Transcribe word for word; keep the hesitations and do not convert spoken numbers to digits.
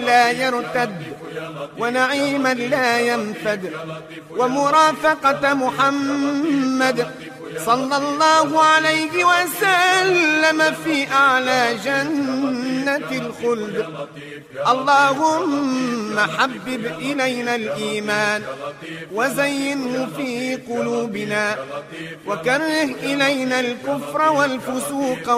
لا يرتد ونعيما لا ينفد ومرافقة محمد صلى الله عليه وسلم في أعلى جنة الخلد. اللهم حبب إلينا الإيمان وزينه في قلوبنا وكره إلينا الكفر والفسوق